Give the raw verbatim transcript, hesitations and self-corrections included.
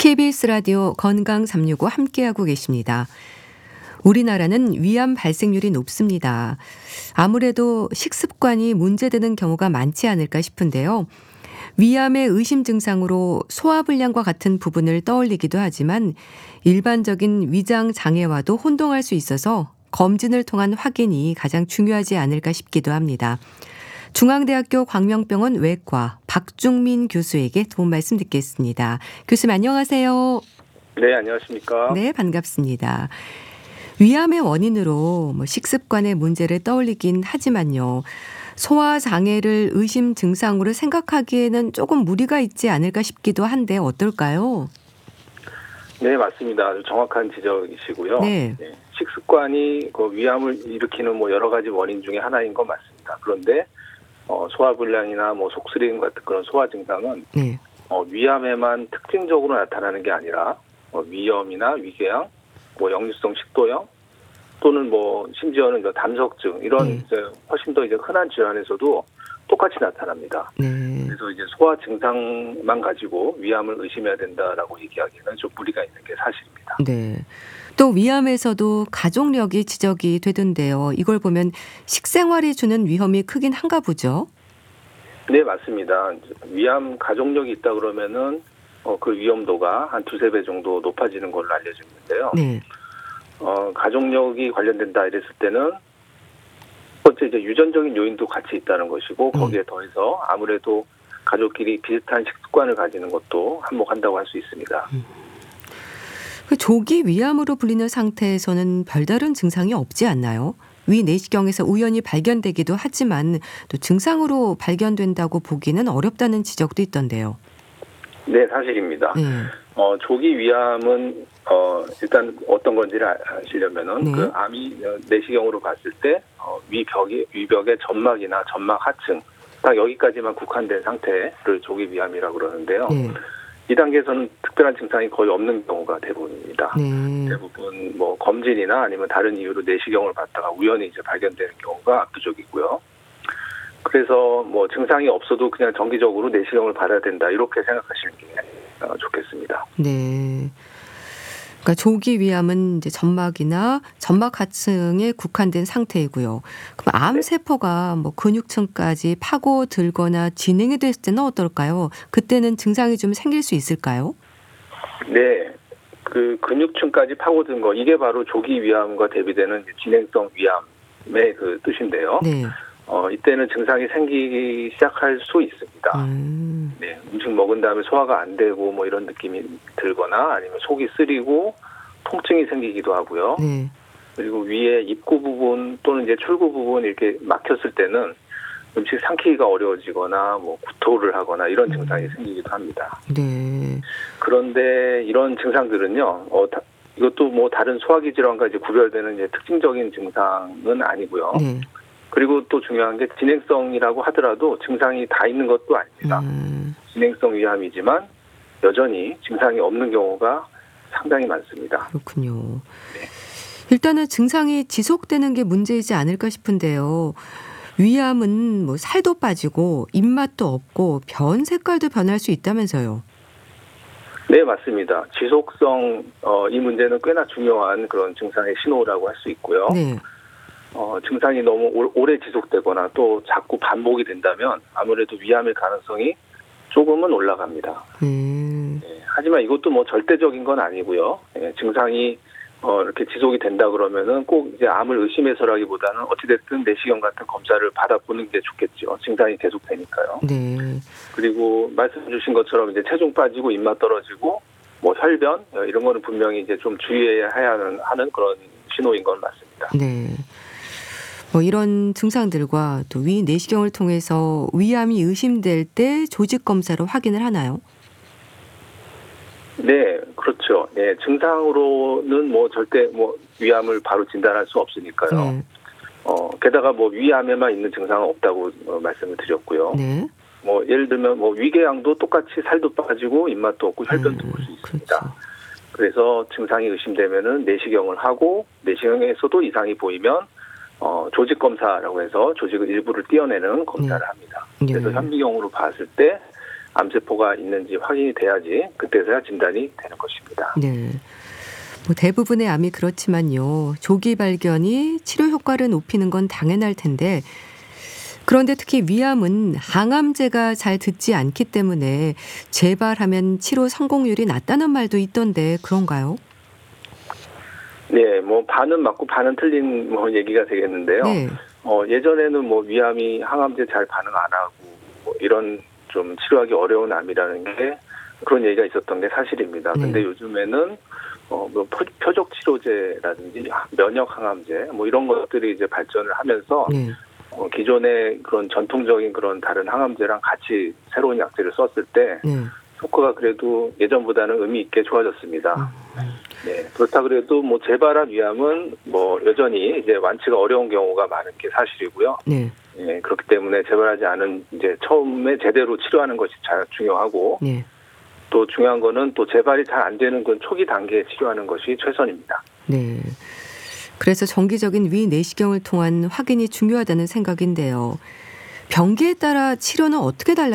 케이비에스 라디오 건강 삼육오 함께하고 계십니다. 우리나라는 위암 발생률이 높습니다. 아무래도 식습관이 문제되는 경우가 많지 않을까 싶은데요. 위암의 의심 증상으로 소화불량과 같은 부분을 떠올리기도 하지만 일반적인 위장 장애와도 혼동할 수 있어서 검진을 통한 확인이 가장 중요하지 않을까 싶기도 합니다. 중앙대학교 광명병원 외과 박중민 교수에게 도움 말씀 듣겠습니다. 교수님 안녕하세요. 네, 안녕하십니까. 네, 반갑습니다. 위암의 원인으로 뭐 식습관의 문제를 떠올리긴 하지만요. 소화 장애를 의심 증상으로 생각하기에는 조금 무리가 있지 않을까 싶기도 한데 어떨까요? 네, 맞습니다. 아주 정확한 지적이시고요. 네. 네, 식습관이 그 위암을 일으키는 뭐 여러 가지 원인 중에 하나인 건 맞습니다. 그런데 어, 소화불량이나 뭐 속쓰림 같은 그런 소화 증상은 네. 어, 위암에만 특징적으로 나타나는 게 아니라 어, 위염이나 위궤양, 뭐 역류성 식도염 또는 뭐 심지어는 이제 담석증 이런 네. 이제 훨씬 더 이제 흔한 질환에서도 똑같이 나타납니다. 네. 그래서 이제 소화 증상만 가지고 위암을 의심해야 된다라고 얘기하기는 좀 무리가 있는 게 사실입니다. 네. 또 위암에서도 가족력이 지적이 되던데요. 이걸 보면 식생활이 주는 위험이 크긴 한가 보죠. 네, 맞습니다. 위암 가족력이 있다 그러면은 어, 그 위험도가 한 두세 배 정도 높아지는 걸로 알려져 있는데요. 네. 어, 가족력이 관련된다 이랬을 때는 첫째 이제 유전적인 요인도 같이 있다는 것이고 거기에 더해서 아무래도 가족끼리 비슷한 식습관을 가지는 것도 한몫한다고 할 수 있습니다. 음. 그 조기 위암으로 불리는 상태에서는 별다른 증상이 없지 않나요? 위 내시경에서 우연히 발견되기도 하지만 또 증상으로 발견된다고 보기는 어렵다는 지적도 있던데요. 네, 사실입니다. 네. 어, 조기 위암은 어, 일단 어떤 건지를 아시려면은 네. 그 암이 내시경으로 봤을 때 어, 위벽이 위벽의 점막이나 점막 하층 딱 여기까지만 국한된 상태를 조기 위암이라고 그러는데요. 네. 이 단계에서는 특별한 증상이 거의 없는 경우가 대부분입니다. 네. 대부분 뭐 검진이나 아니면 다른 이유로 내시경을 받다가 우연히 이제 발견되는 경우가 압도적이고요. 그래서 뭐 증상이 없어도 그냥 정기적으로 내시경을 받아야 된다 이렇게 생각하시는 게 좋겠습니다. 네. 그러니까 조기 위암은 이제 점막이나 점막 하층에 국한된 상태이고요. 그럼 암 네. 세포가 뭐 근육층까지 파고들거나 진행이 됐을 때는 어떨까요? 그때는 증상이 좀 생길 수 있을까요? 네, 그 근육층까지 파고든 거 이게 바로 조기 위암과 대비되는 진행성 위암의 그 뜻인데요. 네. 어, 이때는 증상이 생기기 시작할 수 있습니다. 음. 네, 음식 먹은 다음에 소화가 안 되고 뭐 이런 느낌이 들거나 아니면 속이 쓰리고 통증이 생기기도 하고요. 네. 그리고 위에 입구 부분 또는 이제 출구 부분 이렇게 막혔을 때는 음식 삼키기가 어려워지거나 뭐 구토를 하거나 이런 증상이 음. 생기기도 합니다. 네. 그런데 이런 증상들은요, 어, 다, 이것도 뭐 다른 소화기 질환과 이제 구별되는 이제 특징적인 증상은 아니고요. 네. 그리고 또 중요한 게 진행성이라고 하더라도 증상이 다 있는 것도 아닙니다. 음. 진행성 위암이지만 여전히 증상이 없는 경우가 상당히 많습니다. 그렇군요. 네. 일단은 증상이 지속되는 게 문제이지 않을까 싶은데요. 위암은 뭐 살도 빠지고 입맛도 없고 변 색깔도 변할 수 있다면서요. 네, 맞습니다. 지속성 어, 이 문제는 꽤나 중요한 그런 증상의 신호라고 할 수 있고요. 네. 어, 증상이 너무 오, 오래 지속되거나 또 자꾸 반복이 된다면 아무래도 위암의 가능성이 조금은 올라갑니다. 음. 네, 하지만 이것도 뭐 절대적인 건 아니고요. 예, 증상이 어, 이렇게 지속이 된다 그러면은 꼭 이제 암을 의심해서라기보다는 어찌됐든 내시경 같은 검사를 받아보는 게 좋겠죠. 증상이 계속되니까요. 네. 그리고 말씀 주신 것처럼 이제 체중 빠지고 입맛 떨어지고 뭐 혈변 이런 거는 분명히 이제 좀 주의해야 하는, 하는 그런 신호인 건 맞습니다. 네. 뭐 이런 증상들과 또 위 내시경을 통해서 위암이 의심될 때 조직 검사로 확인을 하나요? 네, 그렇죠. 네, 증상으로는 뭐 절대 뭐 위암을 바로 진단할 수 없으니까요. 네. 어, 게다가 뭐 위암에만 있는 증상은 없다고 어, 말씀을 드렸고요. 네. 뭐 예를 들면 뭐 위궤양도 똑같이 살도 빠지고 입맛도 없고 혈변도 음, 볼 수 있습니다. 그렇죠. 그래서 증상이 의심되면은 내시경을 하고 내시경에서도 이상이 보이면 어, 조직 검사라고 해서 조직의 일부를 떼어내는 검사를 네. 합니다. 네. 그래서 현미경으로 봤을 때 암세포가 있는지 확인이 돼야지 그때서야 진단이 되는 것입니다. 네. 뭐 대부분의 암이 그렇지만요. 조기 발견이 치료 효과를 높이는 건 당연할 텐데 그런데 특히 위암은 항암제가 잘 듣지 않기 때문에 재발하면 치료 성공률이 낮다는 말도 있던데 그런가요? 네, 뭐 반은 맞고 반은 틀린 뭐 얘기가 되겠는데요. 네. 어, 예전에는 뭐 위암이 항암제 잘 반응 안 하고 뭐 이런 좀 치료하기 어려운 암이라는 게 그런 얘기가 있었던 게 사실입니다. 네. 근데 요즘에는 어, 뭐 표, 표적 치료제라든지 면역 항암제 뭐 이런 것들이 이제 발전을 하면서 네. 어, 기존의 그런 전통적인 그런 다른 항암제랑 같이 새로운 약제를 썼을 때 네. 효과가 그래도 예전보다는 의미 있게 좋아졌습니다. 음. 네, 그렇다 그래도 뭐 재발한 위암은 뭐 여전히 이제 완치가 어려운 경우가 많은 게 사실이고요. 네. 예, 그렇기 때문에 재발하지 않은 이제 처음에 제대로 치료하는 것이 잘 중요하고 네. 또 중요한 거는 또 재발이 잘 안 되는 그 초기 단계에 치료하는 것이 최선입니다. 네. 그래서 정기적인 위 내시경을 통한 확인이 중요하다는 생각인데요. 병기에 따라 치료는 어떻게 달라